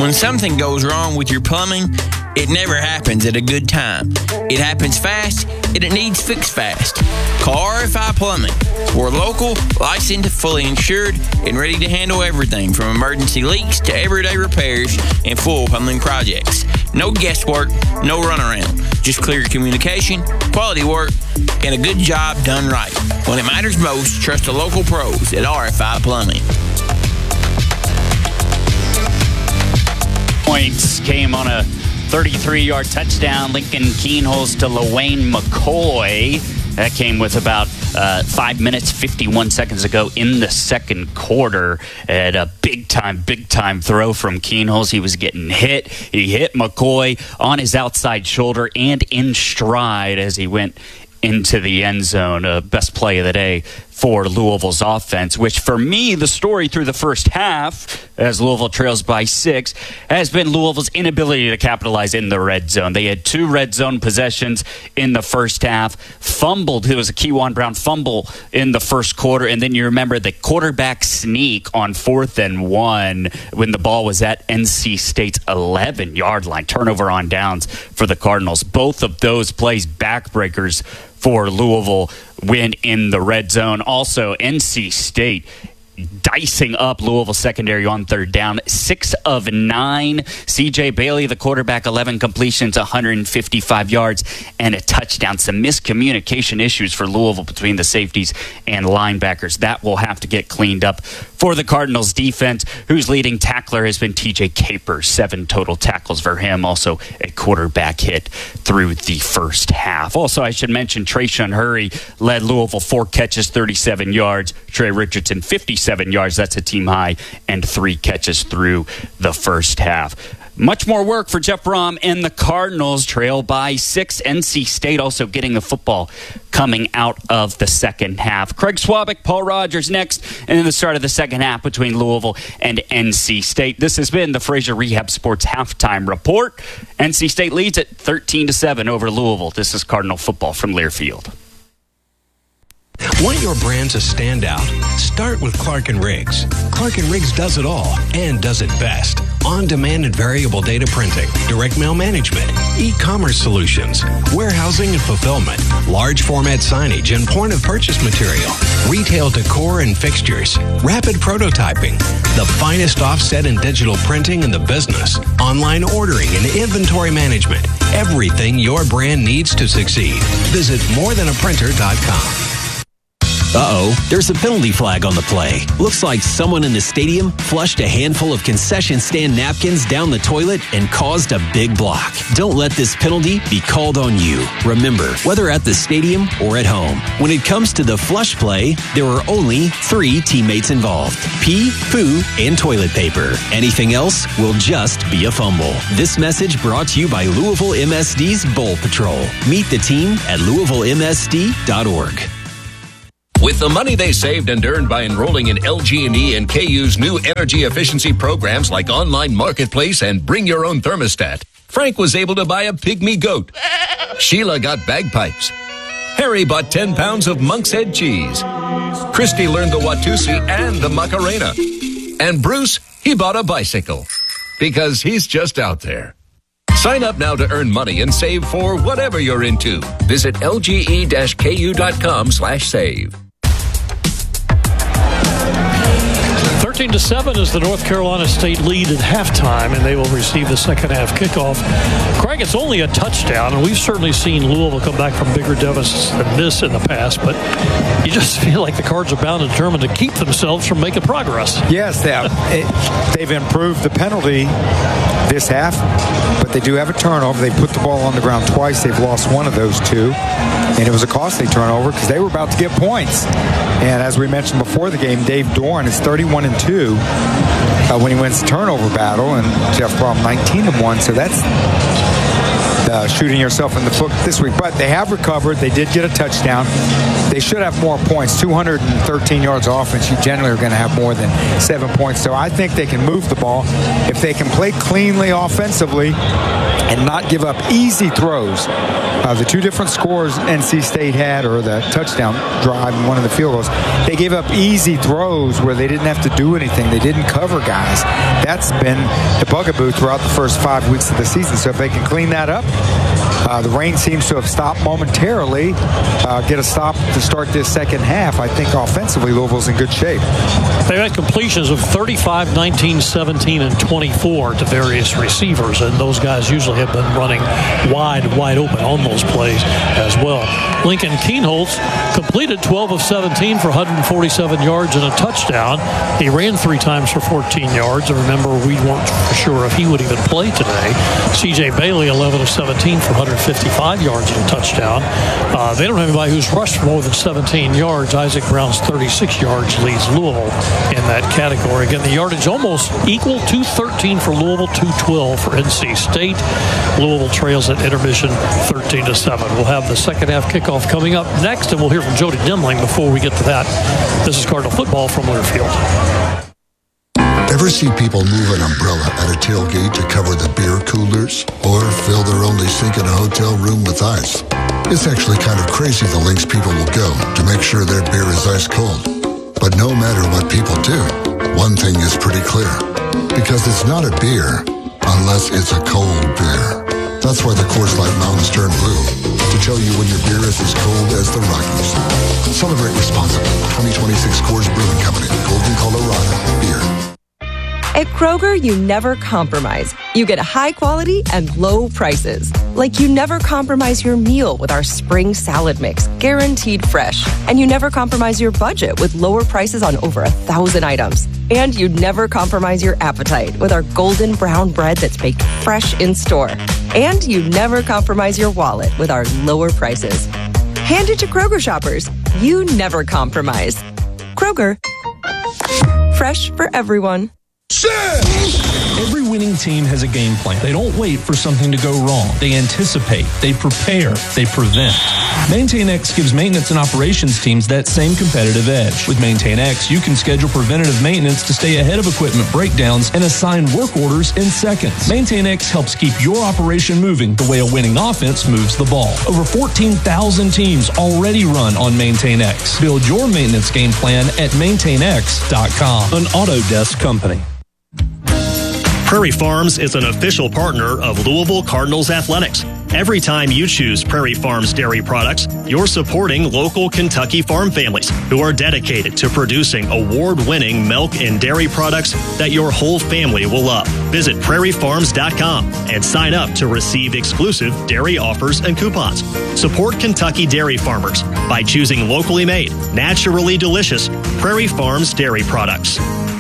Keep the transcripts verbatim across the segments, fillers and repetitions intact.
When something goes wrong with your plumbing, it never happens at a good time. It happens fast, and it needs fixed fast. Call R F I Plumbing. We're local, licensed, fully insured, and ready to handle everything from emergency leaks to everyday repairs and full plumbing projects. No guesswork, no runaround. Just clear communication, quality work, and a good job done right. When it matters most, trust the local pros at R F I Plumbing. Points came on a thirty-three-yard touchdown. Lincoln Kienholz to LaWayne McCoy. That came with about uh, five minutes, fifty-one seconds ago in the second quarter. And a big-time, big-time throw from Kienholz. He was getting hit. He hit McCoy on his outside shoulder and in stride as he went into the end zone. Uh, best play of the day for Louisville's offense, which for me, the story through the first half, as Louisville trails by six, has been Louisville's inability to capitalize in the red zone. They had two red zone possessions in the first half, fumbled. It was a Kewan Brown fumble in the first quarter, and then you remember the quarterback sneak on fourth and one when the ball was at N C State's eleven-yard line. Turnover on downs for the Cardinals. Both of those plays backbreakers for Louisville win in the red zone. Also, N C State dicing up Louisville secondary on third down. Six of nine. C J Bailey, the quarterback, eleven completions, one hundred fifty-five yards, and a touchdown. Some miscommunication issues for Louisville between the safeties and linebackers. That will have to get cleaned up for the Cardinals defense, whose leading tackler has been T J Capers. Seven total tackles for him. Also a quarterback hit through the first half. Also, I should mention Trayshawn Hurry led Louisville four catches, thirty-seven yards. Trey Richardson, fifty-seven yards. That's a team high, and three catches through the first half. Much more work for Jeff Brom and the Cardinals. Trail by six. N C State also getting the football coming out of the second half. Craig Swabick, Paul Rogers next, and then the start of the second half between Louisville and N C State. This has been the Fraser Rehab Sports Halftime Report. N C State leads at thirteen to seven over Louisville. This is Cardinal football from Learfield. Want your brand to stand out? Start with Clark and Riggs. Clark and Riggs does it all and does it best. On-demand and variable data printing, direct mail management, e-commerce solutions, warehousing and fulfillment, large format signage and point of purchase material, retail decor and fixtures, rapid prototyping, the finest offset and digital printing in the business, online ordering and inventory management, everything your brand needs to succeed. Visit more than a printer dot com. Uh-oh, there's a penalty flag on the play. Looks like someone in the stadium flushed a handful of concession stand napkins down the toilet and caused a big block. Don't let this penalty be called on you. Remember, whether at the stadium or at home, when it comes to the flush play, there are only three teammates involved: pee, poo, and toilet paper. Anything else will just be a fumble. This message brought to you by Louisville M S D's Bowl Patrol. Meet the team at Louisville M S D dot org. With the money they saved and earned by enrolling in L G and E and K U's new energy efficiency programs like Online Marketplace and Bring Your Own Thermostat, Frank was able to buy a pygmy goat. Sheila got bagpipes. Harry bought ten pounds of Monk's Head cheese. Christy learned the Watusi and the Macarena. And Bruce, he bought a bicycle. Because he's just out there. Sign up now to earn money and save for whatever you're into. Visit L G E K U dot com slash save. thirteen to seven is the North Carolina State lead at halftime, and they will receive the second half kickoff. Craig, it's only a touchdown, and we've certainly seen Louisville come back from bigger deficits than this in the past, but you just feel like the Cards are bound and determined to keep themselves from making progress. Yes, they have. It, they've improved the penalty this half, but they do have a turnover. They put the ball on the ground twice. They've lost one of those two, and it was a costly turnover because they were about to get points. And as we mentioned before the game, Dave Dorn is thirty-one and two uh, when he wins the turnover battle, and Jeff Brom nineteen and one. So that's uh, shooting yourself in the foot this week. But they have recovered. They did get a touchdown. They should have more points. two hundred thirteen yards of offense, you generally are going to have more than seven points. So I think they can move the ball. If they can play cleanly offensively and not give up easy throws, uh, the two different scores N C State had, or the touchdown drive and one of the field goals, they gave up easy throws where they didn't have to do anything. They didn't cover guys. That's been the bugaboo throughout the first five weeks of the season. So if they can clean that up, uh, the rain seems to have stopped momentarily, uh, get a stop to start this second half. I think offensively Louisville's in good shape. They've had completions of thirty-five, nineteen, seventeen, and twenty-four to various receivers, and those guys usually have been running wide, wide open on those plays as well. Lincoln Kienholz completed twelve of seventeen for one hundred forty-seven yards and a touchdown. He ran three times for fourteen yards. And remember, we weren't sure if he would even play today. C J Bailey, eleven of seventeen for one hundred fifty-five yards and a touchdown. Uh, they don't have anybody who's rushed for more than seventeen yards. Isaac Brown's thirty-six yards leads Louisville in that category. Again, the yardage almost equal, two thirteen for Louisville, two twelve for N C State. Louisville trails at intermission thirteen to seven. We'll have the second half kickoff coming up next, and we'll hear from Jody Demling before we get to that. This is Cardinal Football from Learfield. Ever see people move an umbrella at a tailgate to cover the beer coolers, or fill their only sink in a hotel room with ice? It's actually kind of crazy the lengths people will go to make sure their beer is ice cold. But no matter what people do, one thing is pretty clear. Because it's not a beer unless it's a cold beer. That's why the Coors Light Mountains turn blue, to tell you when your beer is as cold as the Rockies. Celebrate responsibly. twenty twenty-six Coors Brewing Company, Golden, Colorado. Beer. At Kroger, you never compromise. You get high quality and low prices. Like you never compromise your meal with our spring salad mix, guaranteed fresh. And you never compromise your budget with lower prices on over a thousand items. And you never compromise your appetite with our golden brown bread that's baked fresh in store. And you never compromise your wallet with our lower prices. Hand it to Kroger shoppers. You never compromise. Kroger. Fresh for everyone. Every winning team has a game plan. They don't wait for something to go wrong. They anticipate, they prepare, they prevent. MaintainX gives maintenance and operations teams that same competitive edge. With MaintainX, you can schedule preventative maintenance to stay ahead of equipment breakdowns and assign work orders in seconds. MaintainX helps keep your operation moving the way a winning offense moves the ball. Over fourteen thousand teams already run on MaintainX. Build your maintenance game plan at maintain x dot com. An Autodesk company. Prairie Farms is an official partner of Louisville Cardinals Athletics. Every time you choose Prairie Farms dairy products, you're supporting local Kentucky farm families who are dedicated to producing award-winning milk and dairy products that your whole family will love. Visit prairie farms dot com and sign up to receive exclusive dairy offers and coupons. Support Kentucky dairy farmers by choosing locally made, naturally delicious Prairie Farms dairy products.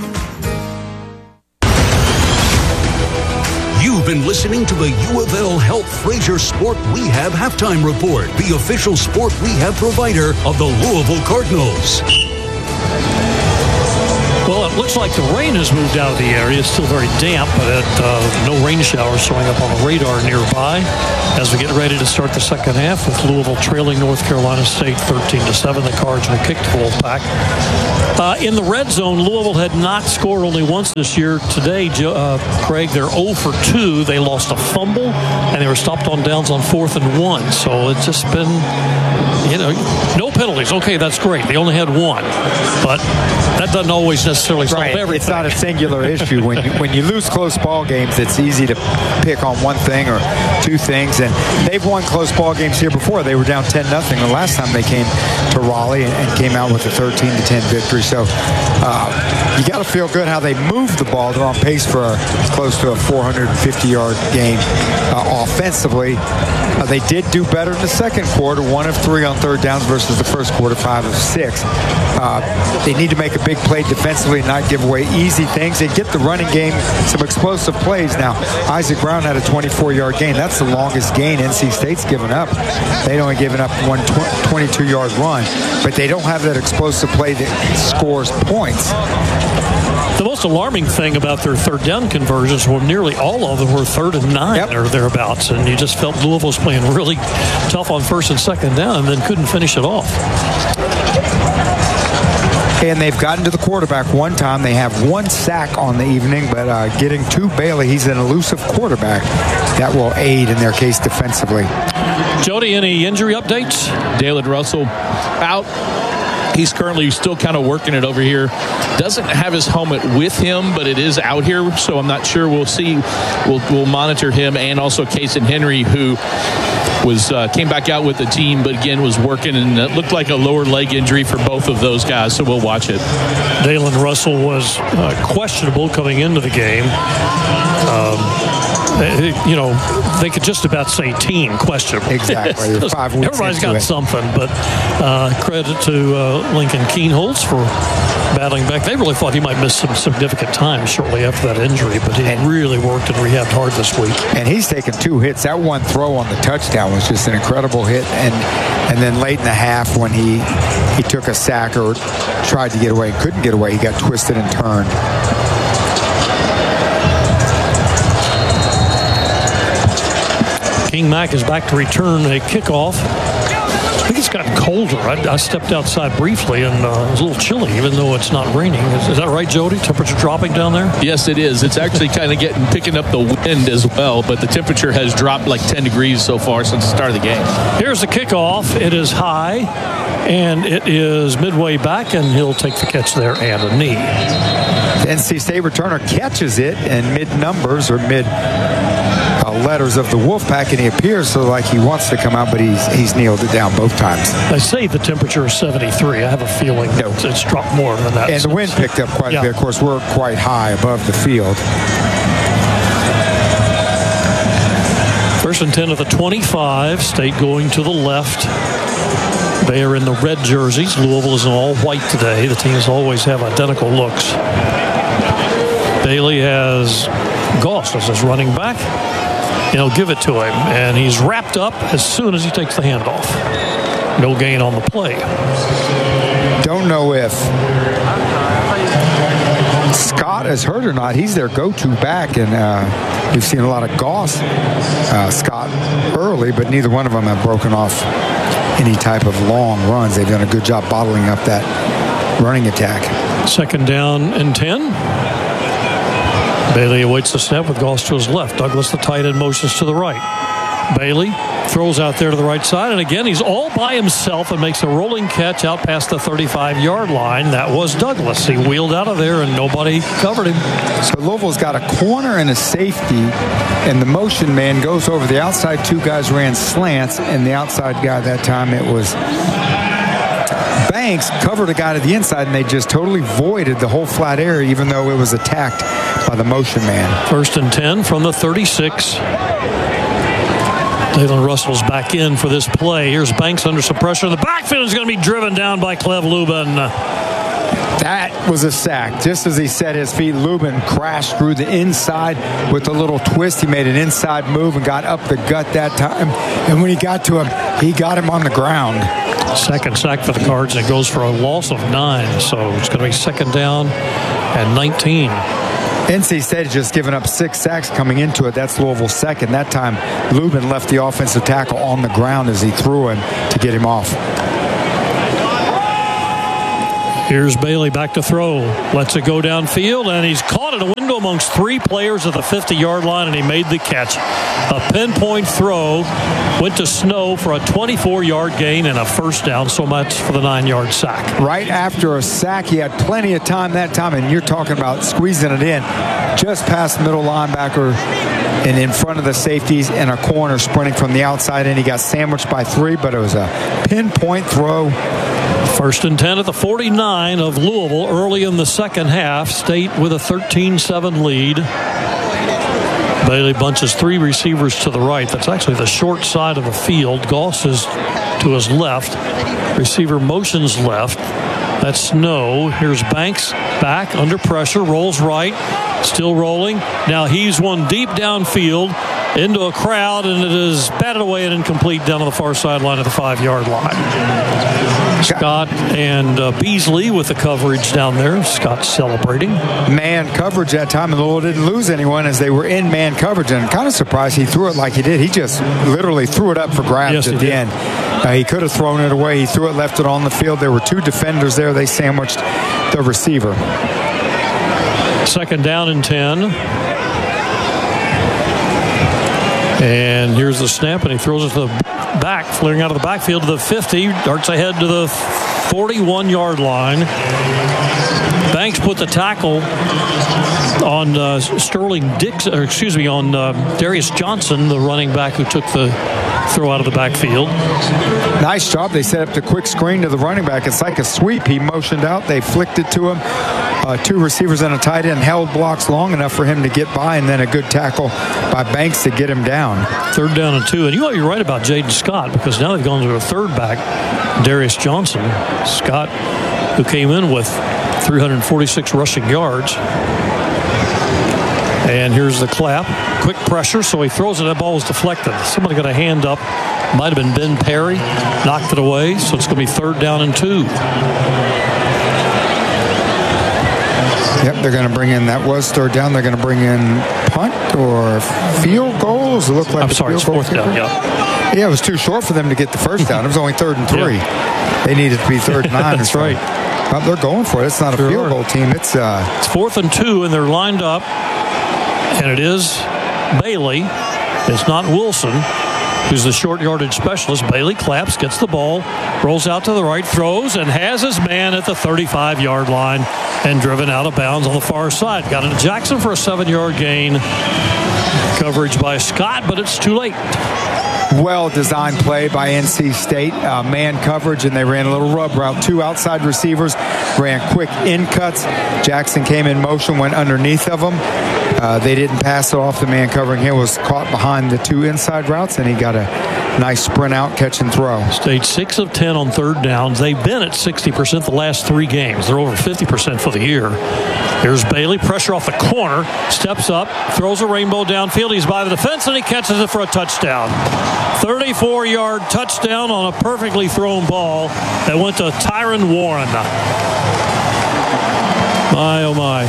You've been listening to the U of L Health Fraser Sport Rehab Halftime Report, the official sport rehab provider of the Louisville Cardinals. Well, it looks like the rain has moved out of the area. It's still very damp, but it, uh, no rain showers showing up on the radar nearby. As we get ready to start the second half with Louisville trailing North Carolina State thirteen to seven, the Cards will kick to Wolfpack. Uh, in the red zone, Louisville had not scored only once this year. Today, uh, Craig, they're zero for two. They lost a fumble, and they were stopped on downs on fourth and one. So it's just been, you know, no penalties. Okay, that's great. They only had one. But that doesn't always necessarily solve right. everything. It's not a singular issue. When you, when you lose close ball games, it's easy to pick on one thing or two things. And they've won close ball games here before. They were down ten nothing the last time they came to Raleigh and, and came out with a thirteen to ten victory. So uh, you got to feel good how they moved the ball. They're on pace for a, close to a four hundred fifty yard game uh, offensively. Uh, they did do better in the second quarter, one of three on third downs versus the first quarter, five of six. Uh, they need to make a big play defensively and not give away easy things. They get the running game, some explosive plays. Now, Isaac Brown had a twenty-four yard gain. That's the longest gain N C State's given up. They'd only given up one twenty-two yard run, but they don't have that explosive play that scores points. The The most alarming thing about their third down conversions were nearly all of them were third and nine yep. or thereabouts, and you just felt Louisville was playing really tough on first and second down and then couldn't finish it off. And they've gotten to the quarterback one time. They have one sack on the evening, but uh, getting to Bailey, he's an elusive quarterback. That will aid in their case defensively. Jody, any injury updates? Dalen Russell out. He's currently still kind of working it over here. Doesn't have his helmet with him, but it is out here, so I'm not sure. We'll see. We'll, we'll monitor him, and also Kason Henry, who was uh, came back out with the team, but again was working, and it looked like a lower leg injury for both of those guys, so we'll watch it. Dalen Russell was uh, questionable coming into the game. Um, you know, they could just about say teen questionable. Exactly. Five weeks Everybody's got it. something, but uh, credit to uh, Lincoln Kienholz for battling back. They really thought he might miss some significant time shortly after that injury, but he and, really worked and rehabbed hard this week. And he's taken two hits. That one throw on the touchdown was just an incredible hit, and and then late in the half when he he took a sack or tried to get away and couldn't get away, he got twisted and turned. King Mack is back to return a kickoff. I think it's gotten colder. I, I stepped outside briefly, and uh, it was a little chilly, even though it's not raining. Is, is that right, Jody? Temperature dropping down there? Yes, it is. It's actually kind of getting picking up the wind as well, but the temperature has dropped like ten degrees so far since the start of the game. Here's the kickoff. It is high, and it is midway back, and he'll take the catch there and a knee. The N C State returner catches it in mid-numbers or mid uh, letters of the Wolfpack, and he appears so like he wants to come out, but he's he's nailed it down both times. They say the temperature is seventy-three. I have a feeling no. it's, it's dropped more than that. And the wind picked up quite yeah. a bit. Of course, we're quite high above the field. First and ten of the twenty-five. State going to the left. They are in the red jerseys. Louisville is in all white today. The teams always have identical looks. Bailey has Goss as his running back. He'll give it to him, and he's wrapped up as soon as he takes the handoff. No gain on the play. Don't know if Scott is hurt or not. He's their go-to back, and uh, we've seen a lot of Goss, uh, Scott early, but neither one of them have broken off any type of long runs. They've done a good job bottling up that running attack. Second down and ten. Bailey awaits the snap with Goss to his left. Douglas, the tight end, motions to the right. Bailey throws out there to the right side, and again, he's all by himself and makes a rolling catch out past the thirty-five-yard line. That was Douglas. He wheeled out of there, and nobody covered him. So Louisville's got a corner and a safety, and the motion man goes over the outside. Two guys ran slants, and the outside guy that time, it was Banks, covered a guy to the inside, and they just totally voided the whole flat area, even though it was attacked by the motion man. First and ten from the thirty-six. Dalen Russell's back in for this play. Here's Banks under some pressure. The backfield is going to be driven down by Clev Lubin. That was a sack. Just as he set his feet, Lubin crashed through the inside with a little twist. He made an inside move and got up the gut that time. And when he got to him, he got him on the ground. Second sack for the Cards, and it goes for a loss of nine. So it's going to be second down and nineteen. N C State has just given up six sacks coming into it. That's Louisville's second. That time, Lubin left the offensive tackle on the ground as he threw him to get him off. Here's Bailey back to throw. Lets it go downfield, and he's caught in a window amongst three players at the fifty-yard line, and he made the catch. A pinpoint throw. Went to Snow for a twenty-four-yard gain and a first down. So much for the nine-yard sack. Right after a sack, he had plenty of time that time, and you're talking about squeezing it in. Just past middle linebacker and in front of the safeties and a corner sprinting from the outside, and he got sandwiched by three, but it was a pinpoint throw. First and ten at the forty-nine of Louisville early in the second half. State with a thirteen seven lead. Bailey bunches three receivers to the right. That's actually the short side of the field. Goss is to his left. Receiver motions left. That's Snow. Here's Banks back under pressure. Rolls right. Still rolling. Now he's one deep downfield into a crowd, and it is batted away and incomplete down on the far sideline of the five-yard line. Scott and uh, Beasley with the coverage down there. Scott celebrating. Man coverage that time, and Louisville didn't lose anyone as they were in man coverage. And kind of surprised he threw it like he did. He just literally threw it up for grabs yes, at the did. end. Uh, he could have thrown it away. He threw it, left it on the field. There were two defenders there. They sandwiched the receiver. Second down and ten. And here's the snap, and he throws it to the back, flaring out of the backfield to the fifty, darts ahead to the forty-one-yard line. Banks put the tackle on uh, Sterling Dix, or excuse me, on uh, Darius Johnson, the running back who took the throw out of the backfield. Nice job. They set up the quick screen to the running back. It's like a sweep. He motioned out. They flicked it to him. Uh, two receivers and a tight end held blocks long enough for him to get by, and then a good tackle by Banks to get him down. Third down and two. And you know, you're right about Jaden Scott, because now they've gone to a third back, Darius Johnson. Scott, who came in with three hundred forty-six rushing yards. And here's the clap. Quick pressure, so he throws it. That ball was deflected. Somebody got a hand up. Might have been Ben Perry. Knocked it away, so it's going to be third down and two. Yep, they're going to bring in, that was third down. They're going to bring in punt or field goals. It looked like I'm sorry, it's fourth down, yeah. Yeah, it was too short for them to get the first down. It was only third and three. Yeah. They needed to be third and nine. That's right. Well, they're going for it. It's not a sure. field goal team. It's uh, it's fourth and two, and they're lined up. And it is Bailey. It's not Wilson, who's the short yardage specialist. Bailey claps, gets the ball, rolls out to the right, throws, and has his man at the thirty-five-yard line and driven out of bounds on the far side. Got it to Jackson for a seven-yard gain. Coverage by Scott, but it's too late. Well-designed play by N C State. Uh, man coverage, and they ran a little rub route. Two outside receivers ran quick in cuts. Jackson came in motion, went underneath of them. Uh, they didn't pass it off. The man covering him was caught behind the two inside routes, and he got a nice sprint out, catch and throw. Stayed six of ten on third downs. They've been at sixty percent the last three games. They're over fifty percent for the year. Here's Bailey, pressure off the corner, steps up, throws a rainbow downfield. He's by the defense, and he catches it for a touchdown. thirty-four-yard touchdown on a perfectly thrown ball that went to Tyron Warren. My, oh my.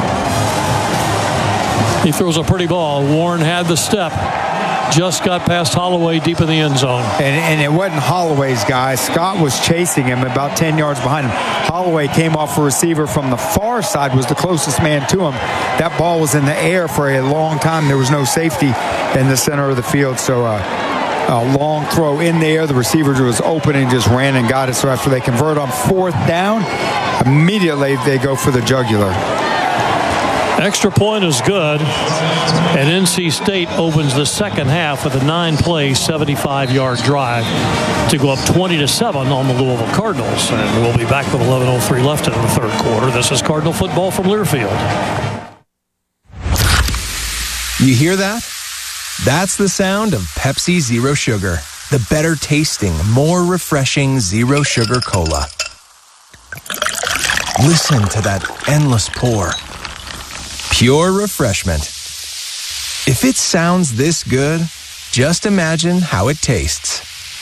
He throws a pretty ball. Warren had the step. Just got past Holloway deep in the end zone. And, and it wasn't Holloway's guy. Scott was chasing him about ten yards behind him. Holloway came off a receiver from the far side, was the closest man to him. That ball was in the air for a long time. There was no safety in the center of the field. So uh, a long throw in the air. The receiver was open and just ran and got it. So after they convert on fourth down, immediately they go for the jugular. Extra point is good, and N C State opens the second half with a nine-play, seventy-five-yard drive to go up twenty to seven on the Louisville Cardinals. And we'll be back with eleven oh three left in the third quarter. This is Cardinal football from Learfield. You hear that? That's the sound of Pepsi Zero Sugar, the better tasting, more refreshing Zero Sugar Cola. Listen to that endless pour. Pure refreshment. If it sounds this good, just imagine how it tastes.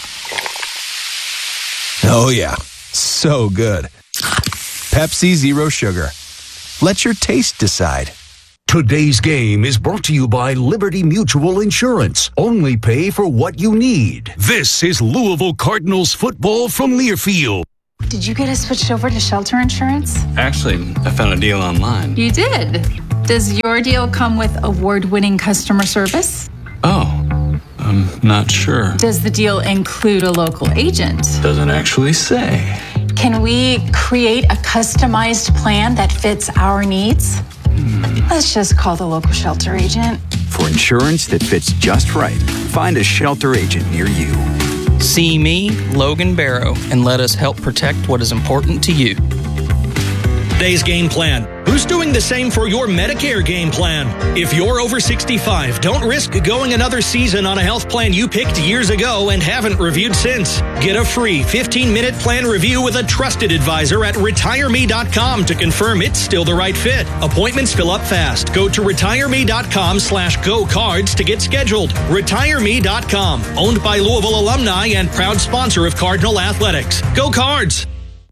Oh yeah, so good. Pepsi Zero Sugar. Let your taste decide. Today's game is brought to you by Liberty Mutual Insurance. Only pay for what you need. This is Louisville Cardinals football from Learfield. Did you get us switched over to shelter insurance? Actually, I found a deal online. You did? Does your deal come with award-winning customer service? Oh, I'm not sure. Does the deal include a local agent? Doesn't actually say. Can we create a customized plan that fits our needs? Hmm. Let's just call the local shelter agent. For insurance that fits just right, find a shelter agent near you. See me, Logan Barrow, and let us help protect what is important to you. Day's game plan? Who's doing the same for your Medicare game plan? If you're over sixty-five, don't risk going another season on a health plan you picked years ago and haven't reviewed since. Get a free fifteen-minute plan review with a trusted advisor at retire me dot com to confirm it's still the right fit. Appointments fill up fast. Go to retire me dot com slash go cards to get scheduled. retire me dot com, owned by Louisville alumni and proud sponsor of Cardinal Athletics. Go Cards!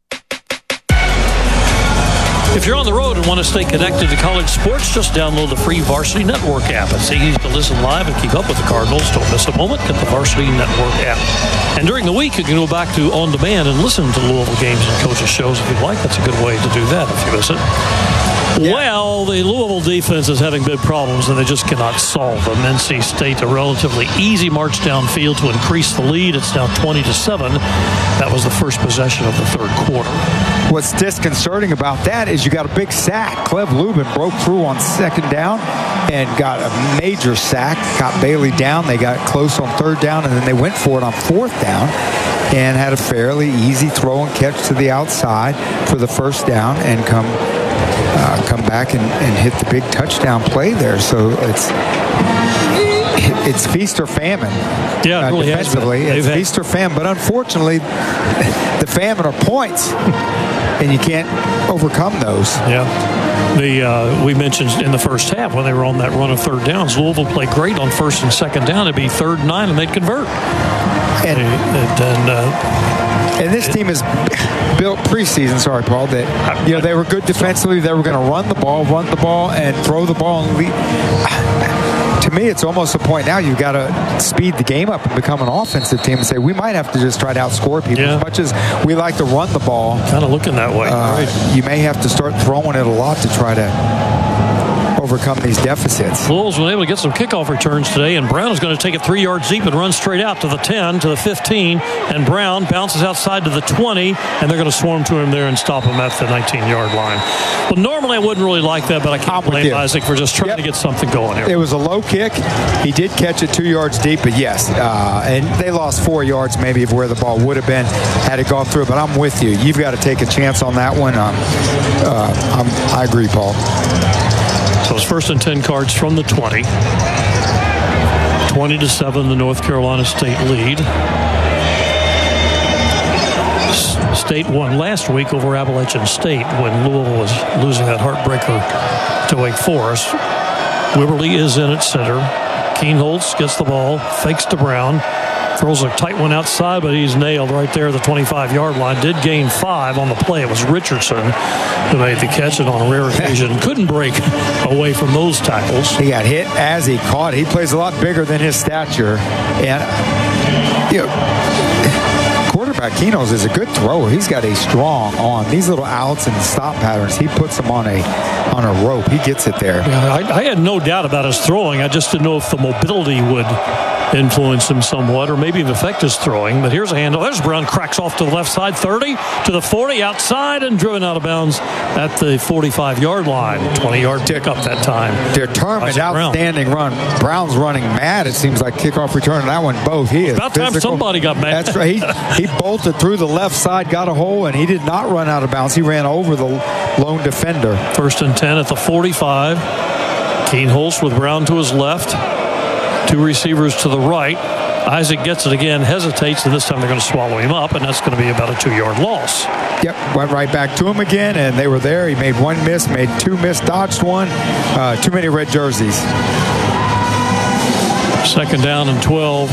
If you're on the road and want to stay connected to college sports, just download the free Varsity Network app. It's easy to listen live and keep up with the Cardinals. Don't miss a moment. Get the Varsity Network app. And during the week, you can go back to On Demand and listen to Louisville games and coaches' shows if you'd like. That's a good way to do that if you miss it. Yeah. Well, the Louisville defense is having big problems, and they just cannot solve them. N C State, a relatively easy march downfield to increase the lead. It's now twenty to seven. That was the first possession of the third quarter. What's disconcerting about that is you got a big sack. Clev Lubin broke through on second down and got a major sack, got Bailey down. They got close on third down, and then they went for it on fourth down and had a fairly easy throw and catch to the outside for the first down and come uh, come back and, and hit the big touchdown play there. So it's it's feast or famine. Yeah, it really uh, defensively. has been. It's They've feast or famine, but unfortunately, the famine are points, and you can't overcome those. Yeah. The uh, we mentioned in the first half when they were on that run of third downs, Louisville played great on first and second down. It'd be third and nine, and they'd convert. And, and, and, uh, and this team is built preseason, sorry, Paul, that you know they were good defensively. They were going to run the ball, run the ball, and throw the ball and lead. To me, it's almost a point now you've got to speed the game up and become an offensive team and say we might have to just try to outscore people. Yeah. As much as we like to run the ball. Kind of looking that way. Uh, right. You may have to start throwing it a lot to try to overcome these deficits. Wolves were able to get some kickoff returns today, and Brown is going to take it three yards deep and run straight out to the ten, to the fifteen, and Brown bounces outside to the twenty, and they're going to swarm to him there and stop him at the nineteen-yard line. Well, normally I wouldn't really like that, but I can't blame Isaac for just trying yep. to get something going here. It was a low kick. He did catch it two yards deep, but yes, uh, and they lost four yards maybe of where the ball would have been had it gone through, but I'm with you. You've got to take a chance on that one. Um, uh, I'm, I agree, Paul. So it's first and ten cards from the twenty. twenty to seven, the North Carolina State lead. State won last week over Appalachian State when Louisville was losing that heartbreaker to Wake Forest. Wibberly is in at center. Keenholz gets the ball, fakes to Brown, throws a tight one outside, but he's nailed right there at the twenty-five-yard line. Did gain five on the play. It was Richardson who made the catch, and on a rare occasion couldn't break away from those tackles. He got hit as he caught. He plays a lot bigger than his stature. And, you know, quarterback Keenholz is a good thrower. He's got a strong arm. These little outs and stop patterns, he puts them on a on a rope. He gets it there. Yeah, I, I had no doubt about his throwing. I just didn't know if the mobility would influence him somewhat, or maybe affect his throwing. But here's a handle. There's Brown, cracks off to the left side, thirty to the forty, outside, and driven out of bounds at the forty-five-yard line. twenty-yard tick up that time. Determined, outstanding Brown. run. Brown's running mad. It seems like kickoff return. That one, both. He is about physical. Time somebody got mad. That's right. He, he bolted through the left side, got a hole, and he did not run out of bounds. He ran over the lone defender. First and ten at the forty-five. Keenholz with Brown to his left. Two receivers to the right. Isaac gets it again, hesitates, and this time they're going to swallow him up, and that's going to be about a two-yard loss. Yep, went right back to him again, and they were there. He made one miss, made two miss, dodged one. Uh, too many red jerseys. Second down and twelve.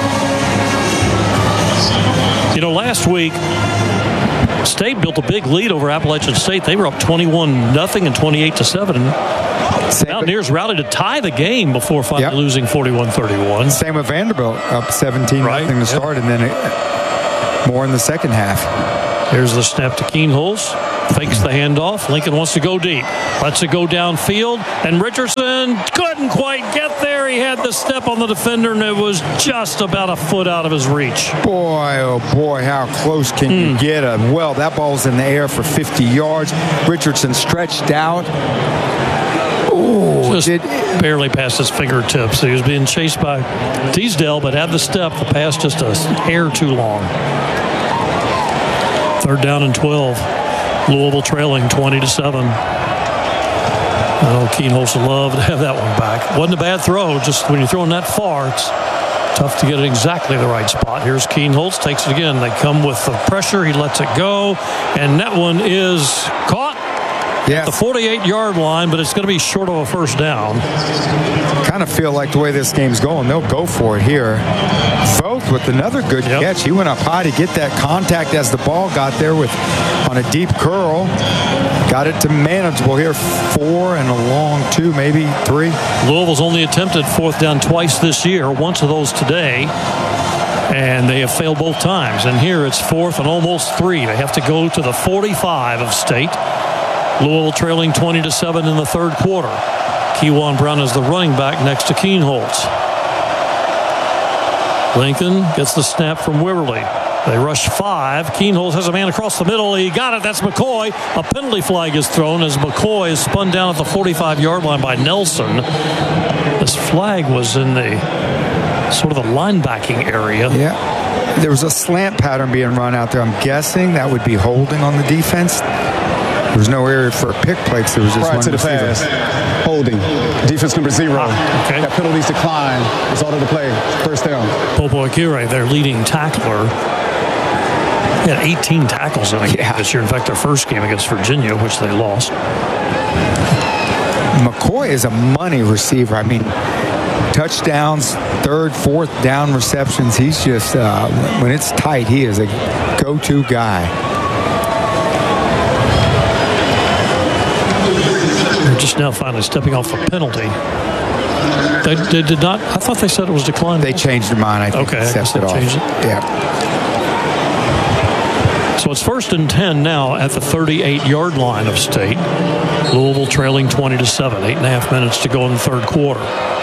You know, last week, State built a big lead over Appalachian State. They were up twenty-one nothing and twenty-eight to seven. Mountaineers rallied to tie the game before finally yep. losing forty-one thirty-one. Same with Vanderbilt, up seventeen nothing right. to start, yep. and then it, more in the second half. Here's the snap to Keenholz. Fakes the handoff. Lincoln wants to go deep. Lets it go downfield. And Richardson couldn't quite get there. He had the step on the defender, and it was just about a foot out of his reach. Boy, oh boy, how close can mm. you get him? Well, that ball's in the air for fifty yards. Richardson stretched out. Ooh, just did, barely past his fingertips. He was being chased by Teasdale, but had the step. The pass just a hair too long. Third down and twelve. Louisville trailing twenty to seven. I know Keenholz would love to have that one back. Wasn't a bad throw. Just when you're throwing that far, it's tough to get it exactly the right spot. Here's Keenholz, takes it again. They come with the pressure. He lets it go. And that one is caught at the forty-eight-yard line, but it's going to be short of a first down. Kind of feel like the way this game's going, they'll go for it here. Vogt with another good yep. catch. He went up high to get that contact as the ball got there with on a deep curl. Got it to manageable here. Four and a long two, maybe three. Louisville's only attempted fourth down twice this year, once of those today. And they have failed both times. And here it's fourth and almost three. They have to go to the forty-five of State. Louisville trailing twenty to seven in the third quarter. Kewan Brown is the running back next to Keenholz. Lincoln gets the snap from Wiverly. They rush five. Keenholz has a man across the middle. He got it. That's McCoy. A penalty flag is thrown as McCoy is spun down at the forty-five-yard line by Nelson. This flag was in the sort of the linebacking area. Yeah. There was a slant pattern being run out there. I'm guessing that would be holding on the defense. There was no area for a pick play. So there was just right one to the receiver. pass. Holding. Defense number zero. Ah, okay. That penalties decline. Result of the play. First down. Popo Aguirre, their leading tackler. He had eighteen tackles in a game yeah. this year. In fact, their first game against Virginia, which they lost. McCoy is a money receiver. I mean, touchdowns, third, fourth down receptions. He's just, uh, when it's tight, he is a go-to guy. They're just now finally stepping off a penalty. They, they did not, I thought they said it was declined. They changed their mind. I think okay, they I guess they it changed it. Yeah. So it's first and ten now at the thirty-eight-yard line of State. Louisville trailing twenty to seven. Eight and a half minutes to go in the third quarter.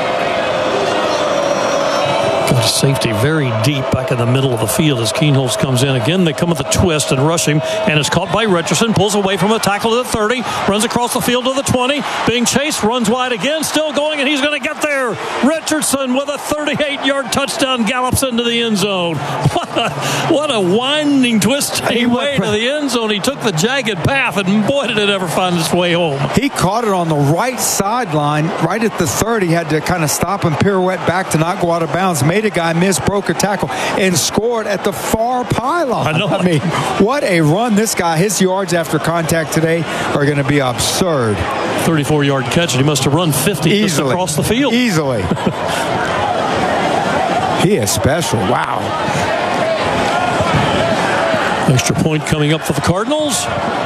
Got a safety very deep back in the middle of the field as Keenholz comes in. Again, they come with a twist and rush him, and it's caught by Richardson. Pulls away from a tackle to the thirty. Runs across the field to the twenty. Being chased, runs wide again. Still going, and he's going to get there. Richardson with a thirty-eight-yard touchdown gallops into the end zone. What a, what a winding, twisting way to the end zone. He took the jagged path, and boy, did it ever find its way home. He caught it on the right sideline, right at the thirty. Had to kind of stop and pirouette back to not go out of bounds. Made a guy miss, broke a tackle, and scored at the far pylon. I know. I mean, what a run this guy. His yards after contact today are going to be absurd. thirty-four-yard catch, and he must have run fifty just across the field. Easily. He is special. Wow. Extra point coming up for the Cardinals.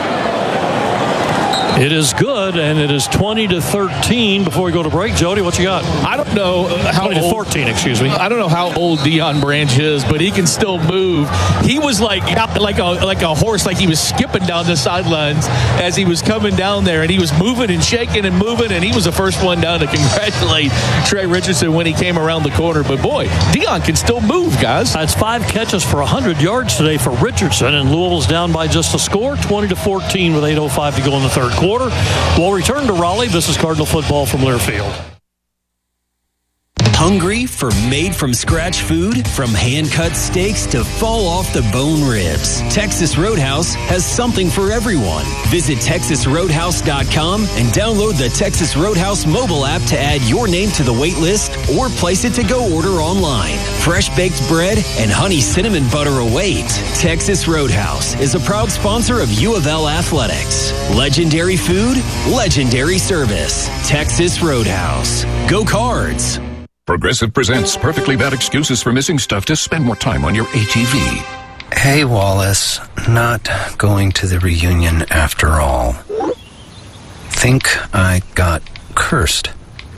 It is good, and it is twenty to thirteen before we go to break. Jody, what you got? I don't know how twenty to old, fourteen, excuse me. I don't know how old Deion Branch is, but he can still move. He was like like a like a horse, like he was skipping down the sidelines as he was coming down there, and he was moving and shaking and moving, and he was the first one down to congratulate Trey Richardson when he came around the corner. But boy, Deion can still move, guys. That's five catches for one hundred yards today for Richardson, and Louisville's down by just a score, twenty to fourteen with eight oh five to go in the third quarter. We'll return to Raleigh. This is Cardinal Football from Learfield. Hungry for made-from-scratch food? From hand-cut steaks to fall-off-the-bone ribs, Texas Roadhouse has something for everyone. Visit texas roadhouse dot com and download the Texas Roadhouse mobile app to add your name to the wait list or place it to go order online. Fresh-baked bread and honey cinnamon butter await. Texas Roadhouse is a proud sponsor of U of L Athletics. Legendary food, legendary service. Texas Roadhouse. Go Cards! Progressive presents Perfectly Bad Excuses for Missing Stuff to spend more time on your A T V. Hey, Wallace. Not going to the reunion after all. Think I got cursed.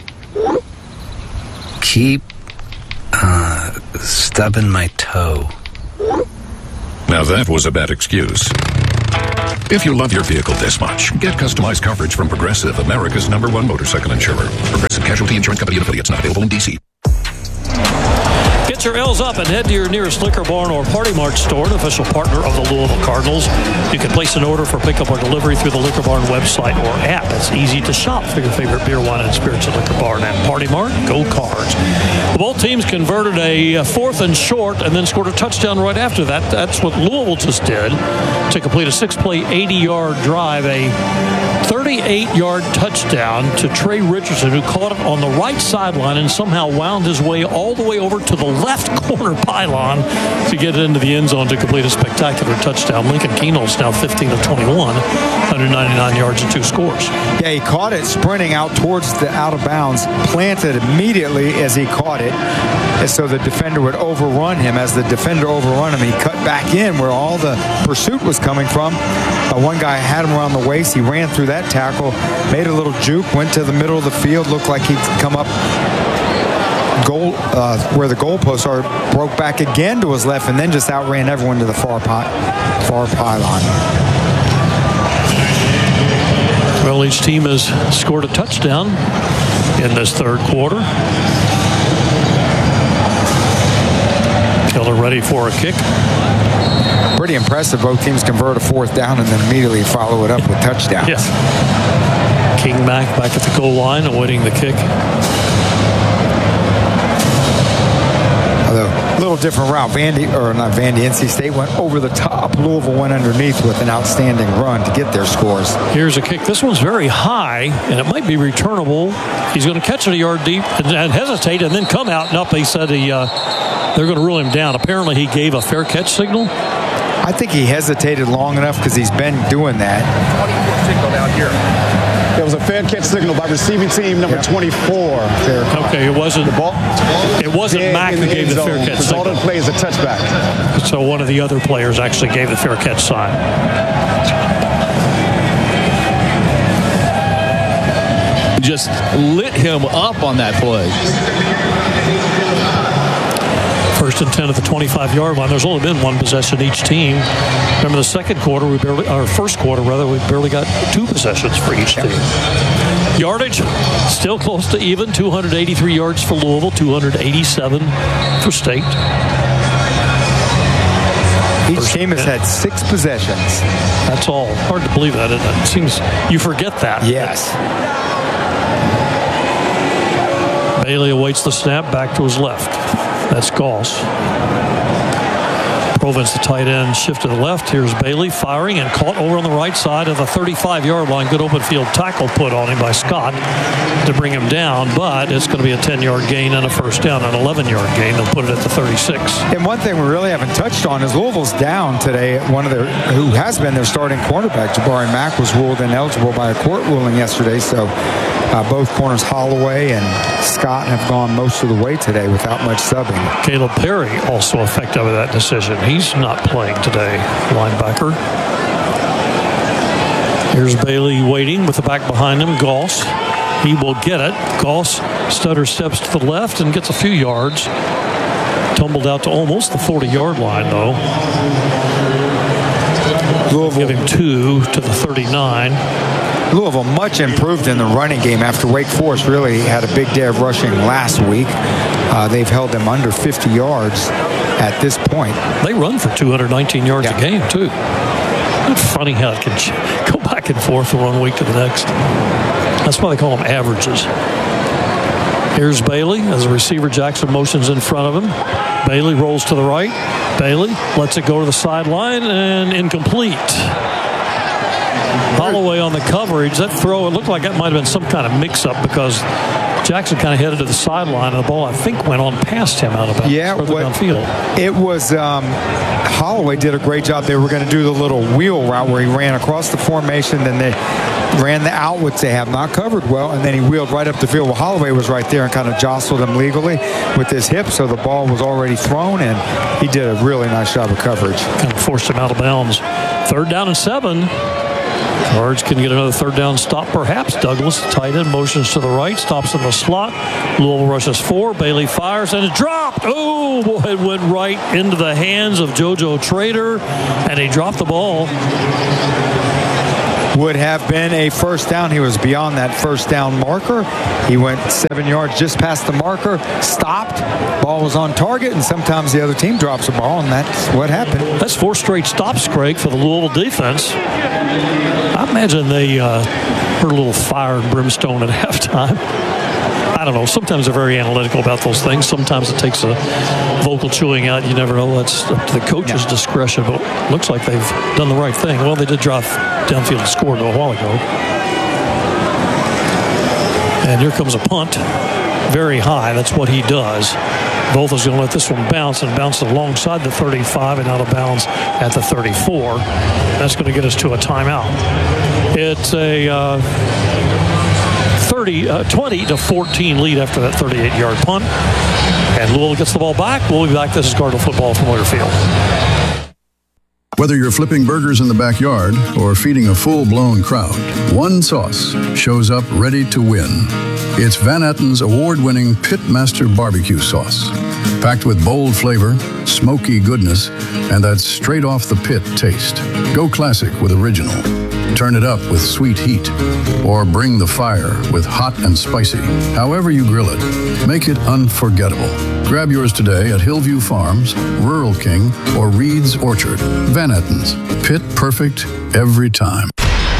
Keep, uh, stubbing my toe. Now that was a bad excuse. If you love your vehicle this much, get customized coverage from Progressive, America's number one motorcycle insurer. Progressive Casualty Insurance Company and affiliates, not available in D C. Get Get your L's up and head to your nearest Liquor Barn or Party Mart store, an official partner of the Louisville Cardinals. You can place an order for pickup or delivery through the Liquor Barn website or app. It's easy to shop for your favorite beer, wine, and spirits at Liquor Barn and Party Mart. Go Cards. Both teams converted a fourth and short and then scored a touchdown right after that. That's what Louisville just did to complete a six-play, eighty-yard drive, a thirty-eight-yard touchdown to Trey Richardson, who caught it on the right sideline and somehow wound his way all the way over to the left corner pylon to get it into the end zone to complete a spectacular touchdown. Lincoln Keenholz now fifteen of twenty-one, one hundred ninety-nine yards and two scores. Yeah, he caught it sprinting out towards the out of bounds, planted immediately as he caught it, and so the defender would overrun him. As the defender overrun him, he cut back in where all the pursuit was coming from. Uh, one guy had him around the waist. He ran through that tackle, made a little juke, went to the middle of the field, looked like he'd come up goal uh, where the goalposts are, broke back again to his left, and then just outran everyone to the far, pi- far pylon. Well, each team has scored a touchdown in this third quarter. Keller ready for a kick. Pretty impressive. Both teams convert a fourth down and then immediately follow it up with touchdowns. Yes. King Mack back at the goal line awaiting the kick. Although a little different route. Vandy, or not Vandy, N C State went over the top. Louisville went underneath with an outstanding run to get their scores. Here's a kick. This one's very high, and it might be returnable. He's going to catch it a yard deep and, and hesitate and then come out and up. He said he, uh, they're going to rule him down. Apparently he gave a fair catch signal. I think he hesitated long enough because he's been doing that. twenty-four signal down here. It was a fair catch signal by receiving team number twenty-four. Okay, it wasn't the ball. It wasn't Mack who gave the fair catch signal. All the plays a touchback. So one of the other players actually gave the fair catch sign. Just lit him up on that play. First and ten at the twenty-five-yard line. There's only been one possession each team. Remember the second quarter, we barely, or first quarter rather, we barely got two possessions for each team. Yardage still close to even. two hundred eighty-three yards for Louisville, two hundred eighty-seven for State. Each First team has had six possessions. That's all. Hard to believe that, isn't it? It seems you forget that. Yes. Bailey awaits the snap back to his left. That's Goss. Provence, the tight end, shift to the left. Here's Bailey firing and caught over on the right side of the thirty-five-yard line. Good open field tackle put on him by Scott to bring him down, but it's going to be a ten-yard gain and a first down, an eleven-yard gain. They'll put it at the thirty-six. And one thing we really haven't touched on is Louisville's down today. One of their, who has been their starting cornerback, Jabari Mack, was ruled ineligible by a court ruling yesterday, so Uh, both corners, Holloway and Scott, have gone most of the way today without much subbing. Caleb Perry also affected by that decision. He's not playing today, linebacker. Here's Bailey waiting with the back behind him, Goss. He will get it. Goss stutter steps to the left and gets a few yards. Tumbled out to almost the forty-yard line, though. Louisville. Give him two to the thirty-nine. Louisville much improved in the running game after Wake Forest really had a big day of rushing last week. Uh, they've held them under fifty yards at this point. They run for two hundred nineteen yards yeah. a game, too. It's funny how it can go back and forth from one week to the next. That's why they call them averages. Here's Bailey as the receiver Jackson motions in front of him. Bailey rolls to the right. Bailey lets it go to the sideline and incomplete. Holloway on the coverage. That throw, it looked like that might have been some kind of mix-up because Jackson kind of headed to the sideline, and the ball, I think, went on past him out of bounds. Yeah, what, downfield. It was um, Holloway did a great job. They were going to do the little wheel route where he ran across the formation, then they ran the out, which they have not covered well, and then he wheeled right up the field. Well, Holloway was right there and kind of jostled him legally with his hip, so the ball was already thrown, and he did a really nice job of coverage. Kind of forced him out of bounds. Third down and seven. Cards can get another third down stop, perhaps. Douglas, tight end, motions to the right, stops in the slot. Louisville rushes four. Bailey fires, and it dropped. Oh, boy, it went right into the hands of JoJo Trader, and he dropped the ball. would have been a first down. He was beyond that first down marker. He went seven yards just past the marker, stopped, ball was on target, and sometimes the other team drops a ball, and that's what happened. That's four straight stops, Craig, for the Louisville defense. I imagine they uh, heard a little fire and brimstone at halftime. I don't know. Sometimes they're very analytical about those things. Sometimes it takes a vocal chewing out. You never know. That's up to the coach's yeah. discretion. But it looks like they've done the right thing. Well, they did drive downfield and score a while ago. And here comes a punt. Very high. That's what he does. Both is going to let this one bounce and bounce alongside the thirty-five and out of bounds at the thirty-four. That's going to get us to a timeout. It's a uh, thirty, uh, twenty to fourteen lead after that thirty-eight-yard punt. And Louisville gets the ball back. We'll be back. This is Cardinal football from Learfield. Whether you're flipping burgers in the backyard or feeding a full-blown crowd, one sauce shows up ready to win. It's Van Etten's award-winning Pitmaster Barbecue Sauce. Packed with bold flavor, smoky goodness, and that straight-off-the-pit taste. Go classic with original. Turn it up with sweet heat. Or bring the fire with hot and spicy. However you grill it, make it unforgettable. Grab yours today at Hillview Farms, Rural King, or Reed's Orchard. Van Etten's. Pit perfect every time.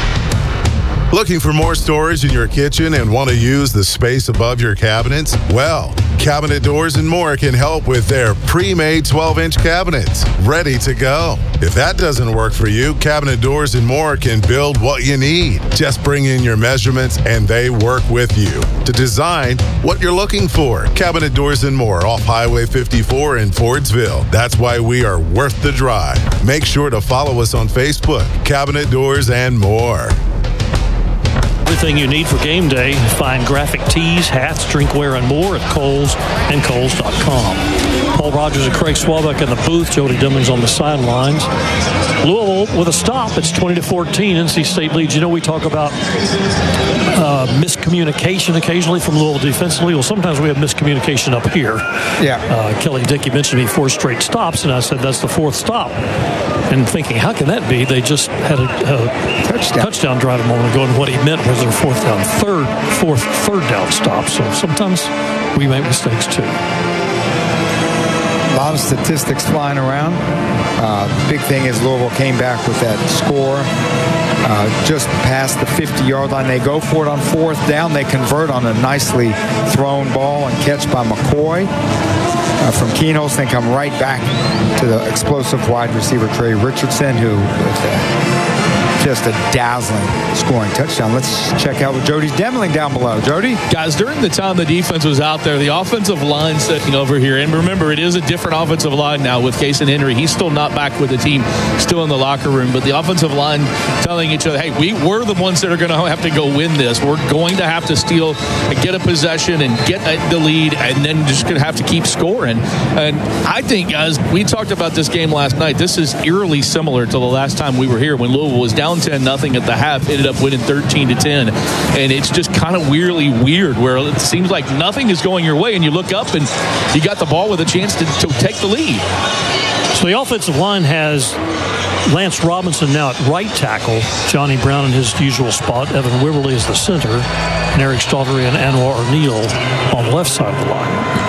Looking for more storage in your kitchen and want to use the space above your cabinets? Well, Cabinet Doors and More can help with their pre-made twelve-inch cabinets, ready to go. If that doesn't work for you, Cabinet Doors and More can build what you need. Just bring in your measurements and they work with you to design what you're looking for. Cabinet Doors and More off Highway fifty-four in Fordsville. That's why we are worth the drive. Make sure to follow us on Facebook, Cabinet Doors and More. Everything you need for game day. Find graphic tees, hats, drinkware, and more at Kohl's and Kohl's dot com. Paul Rogers and Craig Swalbeck in the booth. Jody Demling's on the sidelines. Louisville with a stop. It's twenty to fourteen. N C State leads. You know, we talk about uh, miscommunication occasionally from Louisville defensively. Well, sometimes we have miscommunication up here. Yeah. Uh, Kelly Dickey mentioned me four straight stops, and I said that's the fourth stop. And thinking, how can that be? They just had a, a touchdown. touchdown drive a moment ago, and what he meant was their fourth down, third, fourth, third down stop. So sometimes we make mistakes too. A lot of statistics flying around. Uh, big thing is Louisville came back with that score uh, just past the fifty-yard line. They go for it on fourth down. They convert on a nicely thrown ball and catch by McCoy. Uh, from Keenholz, then come right back to the explosive wide receiver Trey Richardson, who was uh, just a dazzling scoring touchdown. Let's check out with Jody Demling down below. Jody? Guys, during the time the defense was out there, the offensive line sitting over here, and remember, it is a different offensive line now with Kason Henry. He's still not back with the team, still in the locker room, but the offensive line telling each other, hey, we, we're the ones that are going to have to go win this. We're going to have to steal and get a possession and get the lead, and then just going to have to keep scoring. And I think, guys, we talked about this game last night. This is eerily similar to the last time we were here when Louisville was down ten nothing at the half, ended up winning thirteen to ten. And it's just kind of weirdly weird where it seems like nothing is going your way, and you look up and you got the ball with a chance to, to take the lead. So the offensive line has Lance Robinson now at right tackle, Johnny Brown in his usual spot, Evan Wiverly is the center, and Eric Stottery and Anwar O'Neal on the left side of the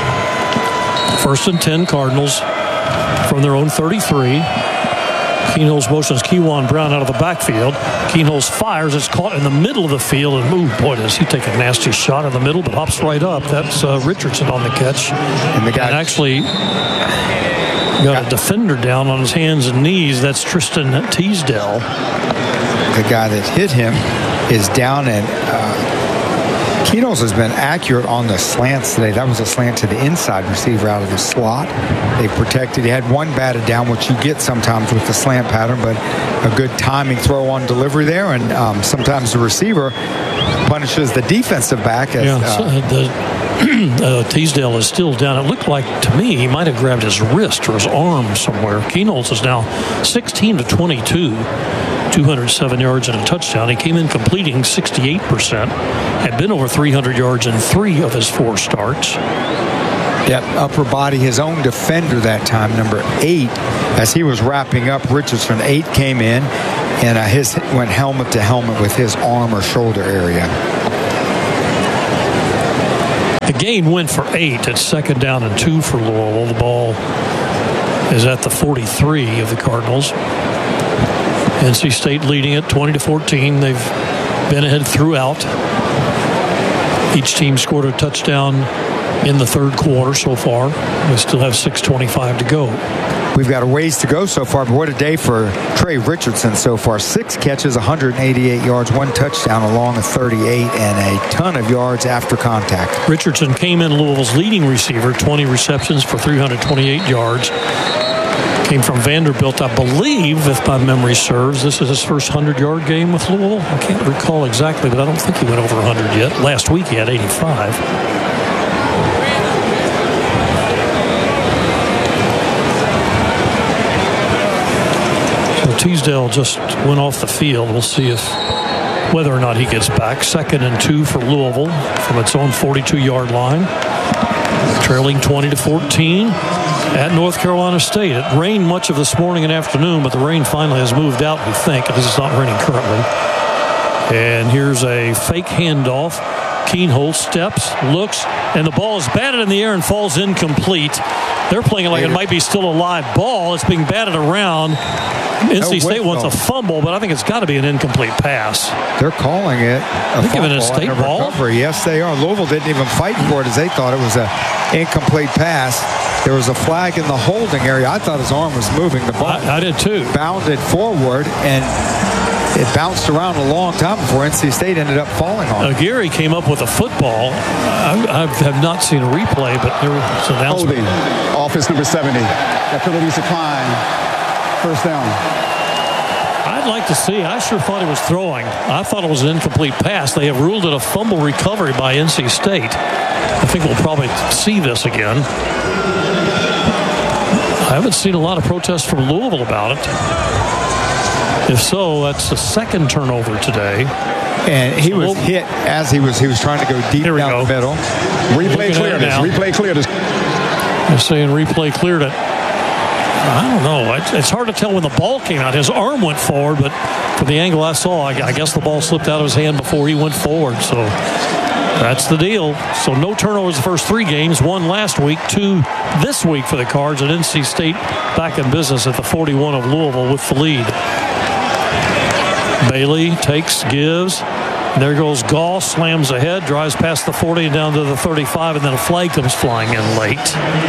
line. First and ten, Cardinals from their own thirty-three. Keenholz motions Kewan Brown out of the backfield. Keenholz fires. It's caught in the middle of the field. And, ooh, boy, does he take a nasty shot in the middle, but hops right up. That's uh, Richardson on the catch. And the guy and actually got a defender down on his hands and knees. That's Tristan Teasdale. The guy that hit him is down, and uh, Keenholz has been accurate on the slants today. That was a slant to the inside receiver out of the slot. They protected. He had one batted down, which you get sometimes with the slant pattern, but a good timing throw on delivery there. And um, sometimes the receiver punishes the defensive back. As, yeah, so uh, the, uh, Teasdale is still down. It looked like, to me, he might have grabbed his wrist or his arm somewhere. Keenholz is now sixteen to twenty-two. two hundred seven yards and a touchdown. He came in completing sixty-eight percent. Had been over three hundred yards in three of his four starts. Yep, upper body, his own defender that time, number eight. As he was wrapping up, Richardson, eight came in. and uh, his went helmet to helmet with his arm or shoulder area. The gain went for eight. It's second down and two for Louisville. The ball is at the forty-three of the Cardinals. N C State leading it twenty to fourteen. They've been ahead throughout. Each team scored a touchdown in the third quarter so far. We still have six twenty-five to go. We've got a ways to go so far, but what a day for Trey Richardson so far. Six catches, one hundred eighty-eight yards, one touchdown along a thirty-eight, and a ton of yards after contact. Richardson came in Louisville's leading receiver, twenty receptions for three hundred twenty-eight yards. Came from Vanderbilt, I believe, if my memory serves. This is his first hundred-yard game with Louisville. I can't recall exactly, but I don't think he went over one hundred yet. Last week he had eighty-five. Teasdale just went off the field. We'll see if whether or not he gets back. Second and two for Louisville from its own forty-two-yard line. Trailing twenty to fourteen at North Carolina State. It rained much of this morning and afternoon, but the rain finally has moved out, we think. This is not raining currently. And here's a fake handoff. Keenholz steps, looks, and the ball is batted in the air and falls incomplete. They're playing it like it might be still a live ball. It's being batted around. N C State wants a fumble, but I think it's got to be an incomplete pass. They're calling it a They're giving it a fumble state and a ball? recovery. Yes, they are. Louisville didn't even fight for it as they thought it was an incomplete pass. There was a flag in the holding area. I thought his arm was moving. The ball I, I did too. Bounded forward, and it bounced around a long time before N C State ended up falling on it. Aguirre came up with a football. I, I have not seen a replay, but there was an announcement. Holding, offense number seventy. That penalty's declined. First down. I'd like to see. I sure thought he was throwing. I thought it was an incomplete pass. They have ruled it a fumble recovery by N C State. I think we'll probably see this again. I haven't seen a lot of protests from Louisville about it. If so, that's the second turnover today. And he was hit as he was he was trying to go deep down go. the middle. Replay cleared it. Replay cleared it. They're saying replay cleared it. I don't know. It's hard to tell when the ball came out. His arm went forward, but from the angle I saw, I guess the ball slipped out of his hand before he went forward. So that's the deal. So no turnovers the first three games. One last week, two this week for the Cards, and N C State back in business at the forty-one of Louisville with the lead. Bailey takes, gives. There goes Gall, slams ahead, drives past the forty and down to the thirty-five, and then a flag comes flying in late.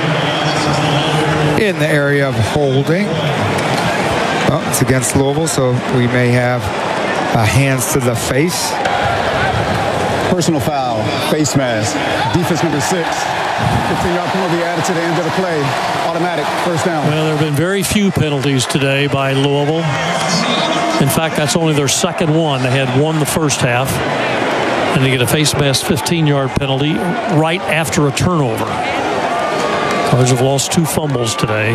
In the area of holding. Well, it's against Louisville, so we may have uh, hands to the face. Personal foul, face mask, defense number six. fifteen-yard penalty added to the end of the play. Automatic, first down. Well, there have been very few penalties today by Louisville. In fact, that's only their second one. They had one the first half. And they get a face mask fifteen-yard penalty right after a turnover. Cards have lost two fumbles today.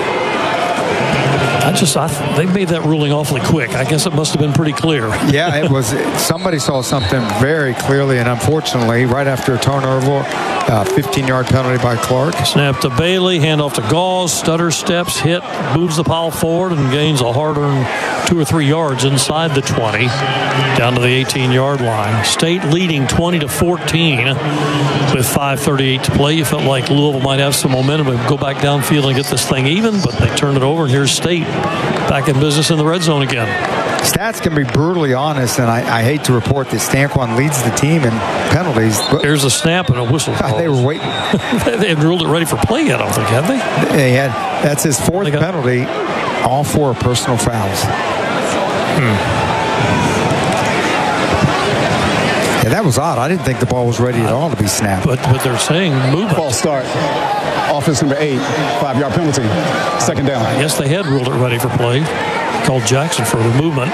I just, I, they made that ruling awfully quick. I guess it must have been pretty clear. Yeah, it was. Somebody saw something very clearly, and unfortunately, right after a turnover, uh, fifteen-yard penalty by Clark. Snap to Bailey, handoff to Gauze, stutter steps, hit, moves the pile forward, and gains a hard-earned two or three yards inside the twenty, down to the eighteen-yard line. State leading twenty to fourteen with five thirty-eight to play. You felt like Louisville might have some momentum and go back downfield and get this thing even, but they turned it over, and here's State back in business in the red zone again. Stats can be brutally honest, and I, I hate to report that Stanquan leads the team in penalties. But there's a snap and a whistle. They were waiting. They haven't ruled it ready for play yet, I don't think, have they? They had. That's his fourth penalty. All four are personal fouls. Hmm. Yeah, that was odd. I didn't think the ball was ready at all to be snapped. But but they're saying movement. False start. Offense number eight, five-yard penalty. Second down. I guess they had ruled it ready for play. Called Jackson for the movement.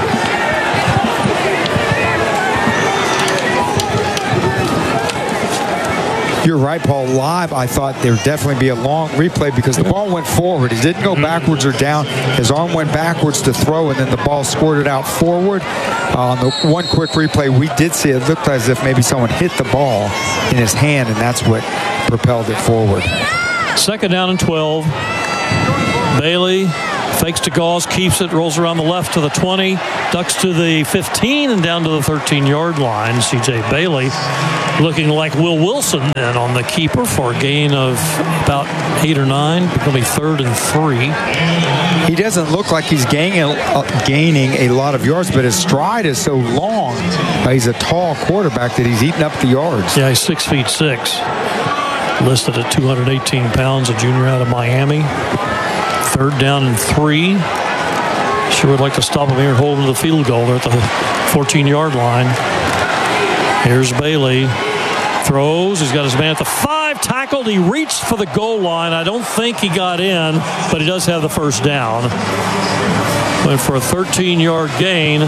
You're right, Paul. Live, I thought there would definitely be a long replay because the ball went forward. He didn't go backwards or down. His arm went backwards to throw, and then the ball squirted out forward. Uh, on the one quick replay, we did see it looked as if maybe someone hit the ball in his hand, and that's what propelled it forward. Second down and twelve. Bailey Fakes to Gauze, keeps it, rolls around the left to the twenty, ducks to the fifteen, and down to the thirteen-yard line. C J Bailey looking like Will Wilson then on the keeper for a gain of about eight or nine. It's going to be third and three. He doesn't look like he's gaining, uh, gaining a lot of yards, but his stride is so long. Uh, he's a tall quarterback that he's eating up the yards. Yeah, he's six feet six. Listed at two hundred eighteen pounds, a junior out of Miami. Third down and three. Sure would like to stop him here and hold him to the field goal. They're at the fourteen-yard line. Here's Bailey. Throws. He's got his man at the five. Tackled. He reached for the goal line. I don't think he got in, but he does have the first down. Went for a thirteen-yard gain.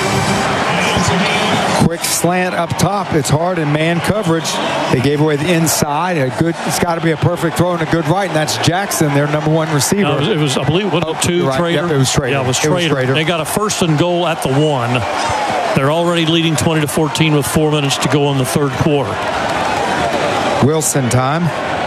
Quick slant up top. It's hard in man coverage. They gave away the inside. A good. It's got to be a perfect throw and a good right, and that's Jackson, their number one receiver. No, it, was, it was, I believe, one oh two. Right. Trader. Yep, it was Trader. Yeah, it was It was Trader. Trader. They got a first and goal at the one. They're already leading twenty to fourteen with four minutes to go in the third quarter. Wilson time.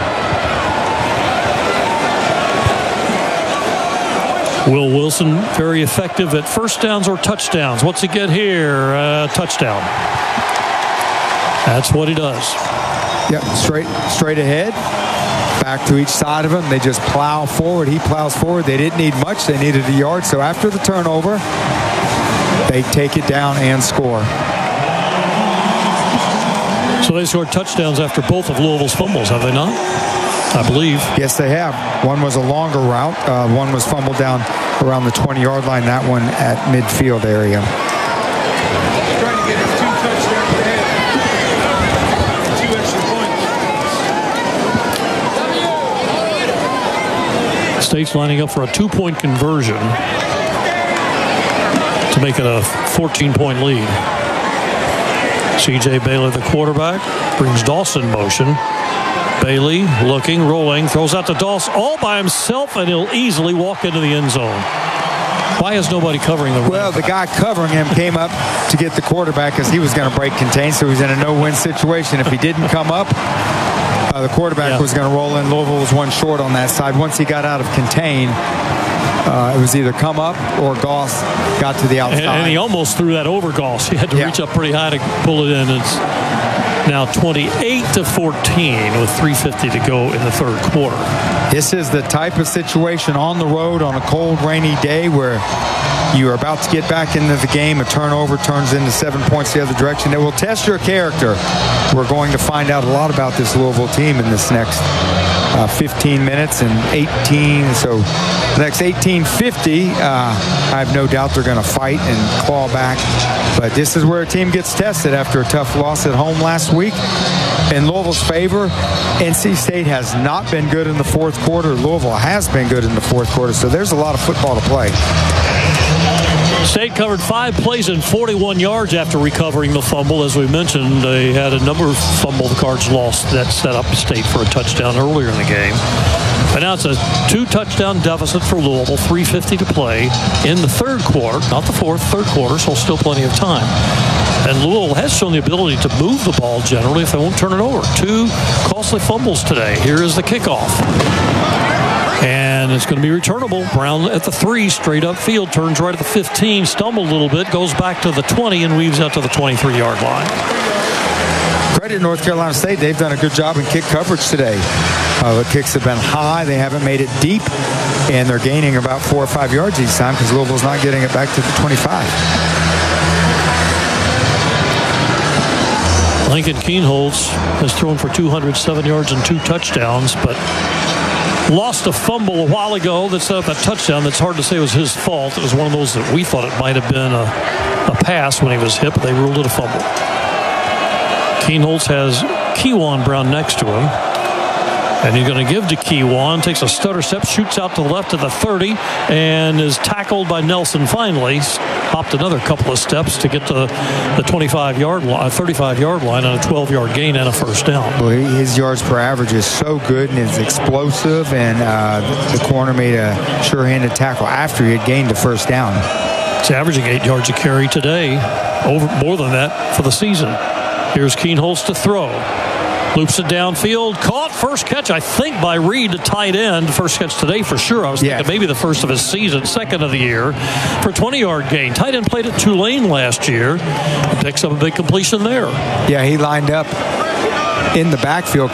Will Wilson very effective at first downs or touchdowns. What's he get here? Uh, touchdown. That's what he does. Yep, straight straight ahead. Back to each side of him. They just plow forward. He plows forward. They didn't need much. They needed a yard. So after the turnover, they take it down and score. So they scored touchdowns after both of Louisville's fumbles, have they not? I believe. Yes, they have. One was a longer route. Uh, one was fumbled down around the twenty-yard line. That one at midfield area. Trying to get his two touchdowns ahead. Two extra points. State's lining up for a two-point conversion to make it a fourteen-point lead. C J Bailey, the quarterback, brings Dawson in motion. Bailey looking, rolling, throws out to Dawson all by himself, and he'll easily walk into the end zone. Why is nobody covering the run? Well, the guy covering him came up to get the quarterback because he was going to break contain, so he was in a no-win situation. If he didn't come up, uh, the quarterback yeah. was going to roll in. Louisville was one short on that side. Once he got out of contain, uh, it was either come up or Goss got to the outside. And, and he almost threw that over Goss. He had to yeah. reach up pretty high to pull it in. It's now twenty-eight to fourteen with three fifty to go in the third quarter. This is the type of situation on the road on a cold, rainy day where you are about to get back into the game. A turnover turns into seven points the other direction. It will test your character. We're going to find out a lot about this Louisville team in this next uh, fifteen minutes and eighteen. So the next eighteen fifty, uh, I have no doubt they're going to fight and claw back. But this is where a team gets tested after a tough loss at home last week. In Louisville's favor, N C State has not been good in the fourth quarter. Louisville has been good in the fourth quarter. So there's a lot of football to play. State covered five plays and forty-one yards after recovering the fumble. As we mentioned, they had a number of fumble cards lost that set up State for a touchdown earlier in the game. But now it's a two-touchdown deficit for Louisville, three fifty to play in the third quarter, not the fourth, third quarter, so still plenty of time. And Louisville has shown the ability to move the ball generally if they won't turn it over. Two costly fumbles today. Here is the kickoff. And it's going to be returnable. Brown at the three, straight up field, turns right at the fifteen, stumbled a little bit, goes back to the twenty, and weaves out to the twenty-three-yard line. Credit North Carolina State. They've done a good job in kick coverage today. Uh, the kicks have been high. They haven't made it deep, and they're gaining about four or five yards each time because Louisville's not getting it back to the twenty-five. Lincoln Kienholz has thrown for two hundred seven yards and two touchdowns, but lost a fumble a while ago that set up that touchdown. That's hard to say was his fault. It was one of those that we thought it might have been a, a pass when he was hit, but they ruled it a fumble. Kienholz has Kewan Brown next to him. And he's going to give to Kewan, takes a stutter step, shoots out to the left of the thirty, and is tackled by Nelson finally. Hopped another couple of steps to get to the twenty-five-yard line, thirty-five-yard line on a twelve-yard gain and a first down. Well, his yards per average is so good and it's explosive, and uh, the corner made a sure-handed tackle after he had gained the first down. He's averaging eight yards a carry today, over more than that for the season. Here's Kienholz to throw. Loops it downfield. Caught. First catch, I think, by Reed, the tight end. First catch today for sure. I was thinking Yes. maybe the first of his season, second of the year for a twenty-yard gain. Tight end played at Tulane last year. Picks up a big completion there. Yeah, he lined up in the backfield.